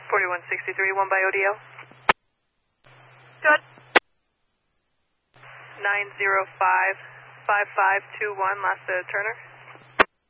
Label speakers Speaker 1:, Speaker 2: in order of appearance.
Speaker 1: 4163, 1 by ODL.
Speaker 2: Good.
Speaker 1: 905-5521, last to Turner.